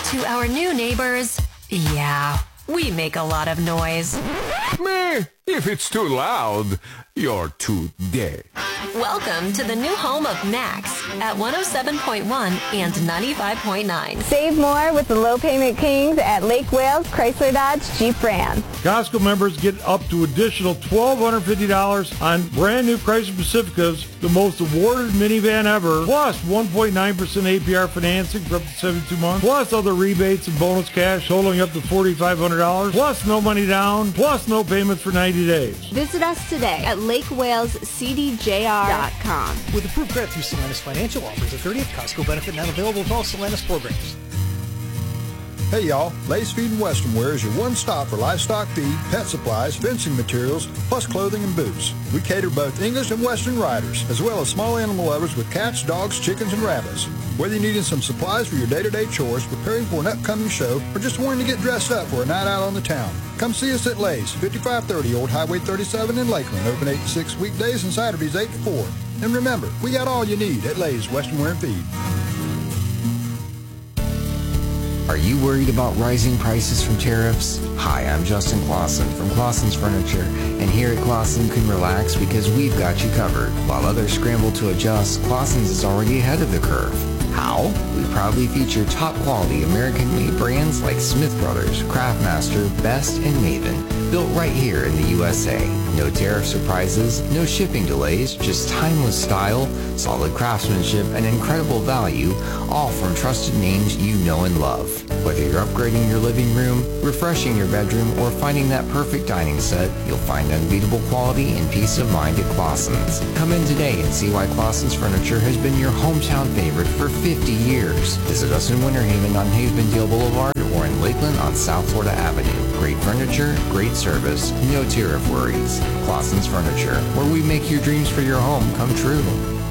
To our new neighbors, yeah, we make a lot of noise. Meh, if it's too loud, you're too dead. Welcome to the new home of Max at 107.1 and 95.9. Save more with the low payment kings at Lake Wales Chrysler Dodge Jeep Ram. Costco members get up to additional $1,250 on brand new Chrysler Pacificas, the most awarded minivan ever, plus 1.9% APR financing for up to 72 months, plus other rebates and bonus cash totaling up to $4,500, plus no money down, plus no payments for 90 days. Visit us today at LakewalesCDJR.com. With approved credit through Solanus Financial offers a 30th Costco benefit now available with all Solanus programs. Hey y'all, Lay's Feed and Western Wear is your one stop for livestock feed, pet supplies, fencing materials, plus clothing and boots. We cater both English and Western riders, as well as small animal lovers with cats, dogs, chickens, and rabbits. Whether you're needing some supplies for your day-to-day chores, preparing for an upcoming show, or just wanting to get dressed up for a night out on the town, come see us at Lay's, 5530 Old Highway 37 in Lakeland, open 8 to 6 weekdays and Saturdays 8 to 4. And remember, we got all you need at Lay's Western Wear and Feed. Are you worried about rising prices from tariffs? Hi, I'm Justin Clausen from Clausen's Furniture, and here at Clausen you can relax because we've got you covered. While others scramble to adjust, Clausen's is already ahead of the curve. How? We proudly feature top-quality American-made brands like Smith Brothers, Craftmaster, Best, and Maven, built right here in the USA. No tariff surprises, no shipping delays, just timeless style, solid craftsmanship, and incredible value, all from trusted names you know and love. Whether you're upgrading your living room, refreshing your bedroom, or finding that perfect dining set, you'll find unbeatable quality and peace of mind at Clausen's. Come in today and see why Clausen's Furniture has been your hometown favorite for 50 years. Visit us in Winter Haven on Havenville Boulevard or in Lakeland on South Florida Avenue. Great furniture, great service, no tariff worries. Clausen's Furniture, where we make your dreams for your home come true.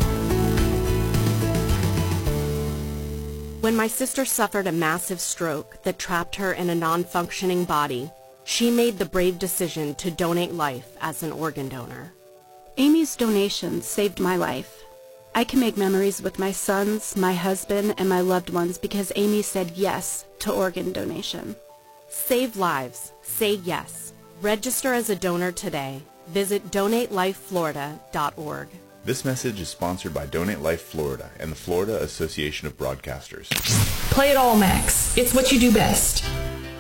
When my sister suffered a massive stroke that trapped her in a non-functioning body, she made the brave decision to donate life as an organ donor. Amy's donation saved my life. I can make memories with my sons, my husband, and my loved ones because Amy said yes to organ donation. Save lives. Say yes. Register as a donor today. Visit DonateLifeFlorida.org. This message is sponsored by Donate Life Florida and the Florida Association of Broadcasters. Play it all, Max. It's what you do best.